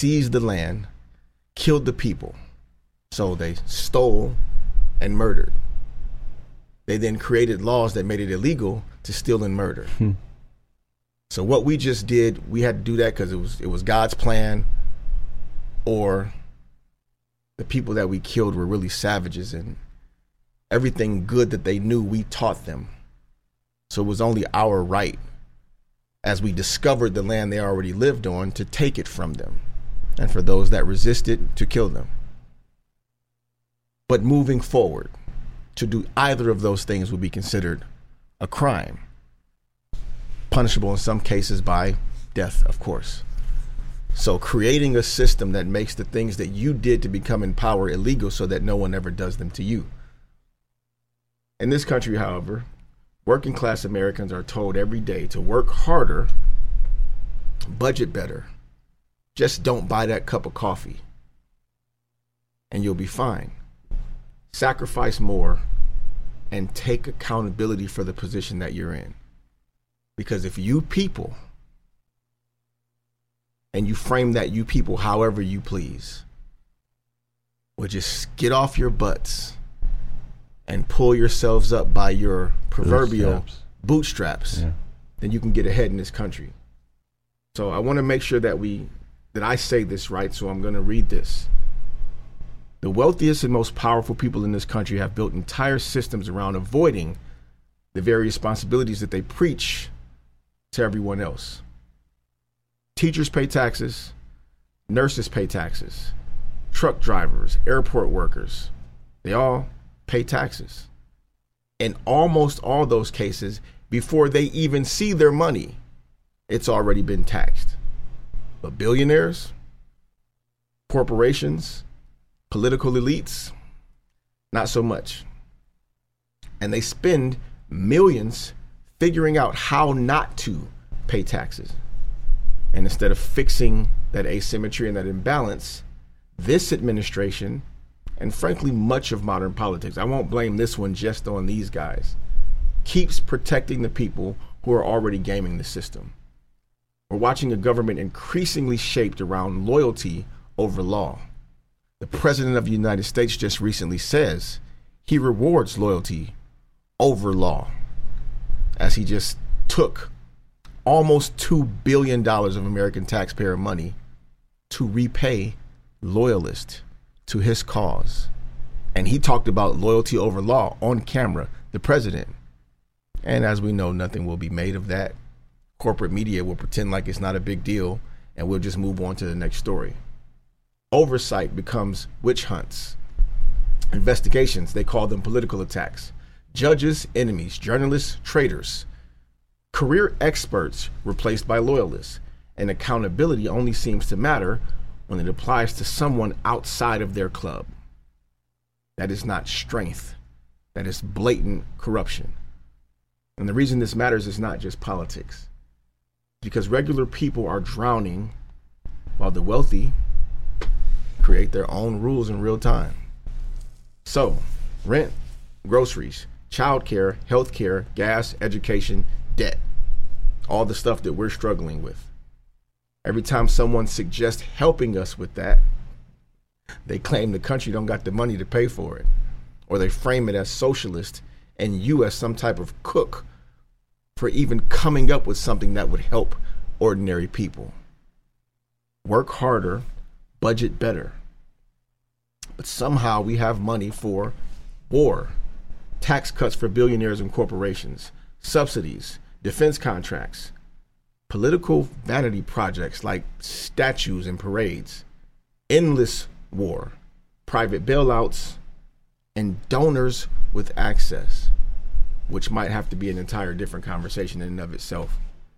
seized the land, killed the people. So they stole and murdered. They then created laws that made it illegal to steal and murder. So what we just did, we had to do that because it was God's plan, or the people that we killed were really savages, and everything good that they knew, we taught them. So it was only our right, as we discovered the land they already lived on, to take it from them, and for those that resisted, to kill them. But moving forward, to do either of those things would be considered a crime, punishable in some cases by death, of course. So creating a system that makes the things that you did to become in power illegal so that no one ever does them to you. In this country, however, working class Americans are told every day to work harder, budget better, just don't buy that cup of coffee, and you'll be fine. Sacrifice more and take accountability for the position that you're in. Because if you people, and you frame that you people however you please, would just get off your butts and pull yourselves up by your proverbial bootstraps, then you can get ahead in this country. So I want to make sure that I say this right, so I'm going to read this. The wealthiest and most powerful people in this country have built entire systems around avoiding the very responsibilities that they preach to everyone else. Teachers pay taxes, nurses pay taxes, truck drivers, airport workers, they all pay taxes. In almost all those cases, before they even see their money, it's already been taxed. But billionaires, corporations, political elites, not so much. And they spend millions figuring out how not to pay taxes. And instead of fixing that asymmetry and that imbalance, this administration, and frankly much of modern politics, I won't blame this one just on these guys, keeps protecting the people who are already gaming the system. We're watching a government increasingly shaped around loyalty over law. The President of the United States just recently says he rewards loyalty over law, as he just took almost $2 billion of American taxpayer money to repay loyalists to his cause. And he talked about loyalty over law on camera, the president. And as we know, nothing will be made of that. Corporate media will pretend like it's not a big deal, and we'll just move on to the next story. Oversight becomes witch hunts. Investigations, they call them political attacks. Judges, enemies, journalists, traitors. Career experts replaced by loyalists. And accountability only seems to matter when it applies to someone outside of their club. That is not strength. That is blatant corruption. And the reason this matters is not just politics. Because regular people are drowning while the wealthy create their own rules in real time. So, rent, groceries, childcare, healthcare, gas, education, debt. All the stuff that we're struggling with. Every time someone suggests helping us with that, they claim the country don't got the money to pay for it. Or they frame it as socialist and you as some type of cook for even coming up with something that would help ordinary people. Work harder, budget better. But somehow we have money for war, tax cuts for billionaires and corporations, subsidies, defense contracts, political vanity projects like statues and parades, endless war, private bailouts, and donors with access, which might have to be an entire different conversation in and of itself.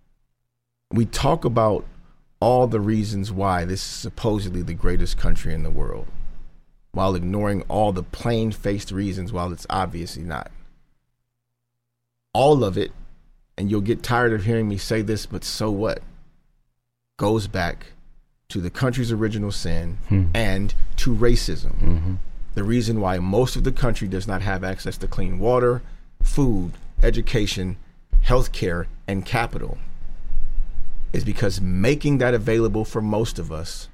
We talk about all the reasons why this is supposedly the greatest country in the world, while ignoring all the plain-faced reasons while it's obviously not. All of it, and you'll get tired of hearing me say this, but so what, goes back to the country's original sin and to racism. The reason why most of the country does not have access to clean water, food, education, healthcare, and capital is because making that available for most of us